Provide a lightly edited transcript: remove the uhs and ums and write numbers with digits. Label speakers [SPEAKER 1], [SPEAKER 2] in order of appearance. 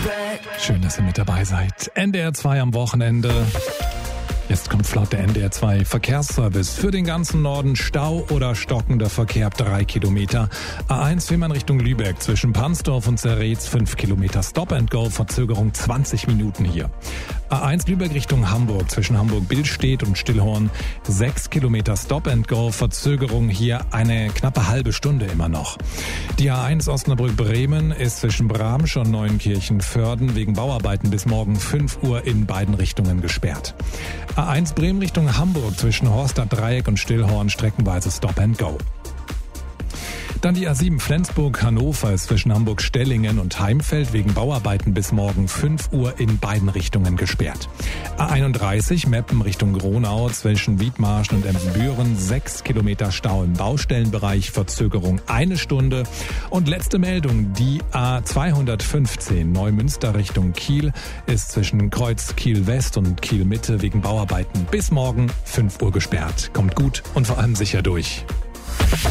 [SPEAKER 1] Schön, dass ihr mit dabei seid. NDR 2 am Wochenende. Jetzt kommt flott der NDR 2 Verkehrsservice. Für den ganzen Norden Stau oder stockender Verkehr 3 Kilometer. A1 Fehmarn Richtung Lübeck zwischen Pansdorf und Zerretz 5 Kilometer. Stop and Go, Verzögerung 20 Minuten hier. A1 Lübeck Richtung Hamburg zwischen Hamburg-Billstedt und Stillhorn 6 Kilometer Stop and Go, Verzögerung hier eine knappe halbe Stunde immer noch. Die A1 Osnabrück-Bremen ist zwischen Bramsch und Neuenkirchen-Vörden wegen Bauarbeiten bis morgen 5 Uhr in beiden Richtungen gesperrt. A1 Bremen Richtung Hamburg zwischen Horstadt-Dreieck und Stillhorn streckenweise Stop and Go. Dann die A7 Flensburg-Hannover ist zwischen Hamburg-Stellingen und Heimfeld wegen Bauarbeiten bis morgen 5 Uhr in beiden Richtungen gesperrt. A31 Meppen Richtung Gronau zwischen Wiedmarschen und Emsbüren 6 Kilometer Stau im Baustellenbereich, Verzögerung 1 Stunde. Und letzte Meldung, die A215 Neumünster Richtung Kiel ist zwischen Kreuz Kiel-West und Kiel-Mitte wegen Bauarbeiten bis morgen 5 Uhr gesperrt. Kommt gut und vor allem sicher durch.